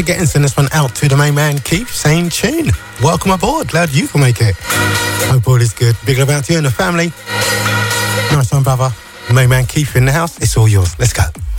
Getting send this one out to the main man Keith, same tune. Welcome aboard, glad you can make it. Hope all is good. Big love out to you and the family. Nice one, brother. Main man Keith in the house. It's all yours. Let's go.